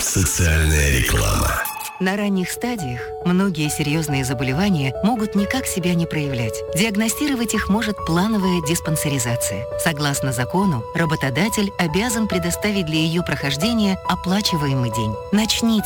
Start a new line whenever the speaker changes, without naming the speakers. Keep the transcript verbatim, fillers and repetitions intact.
Социальная реклама.
На ранних стадиях многие серьезные заболевания могут никак себя не проявлять. Диагностировать их может плановая диспансеризация. Согласно закону, работодатель обязан предоставить для ее прохождения оплачиваемый день. Начните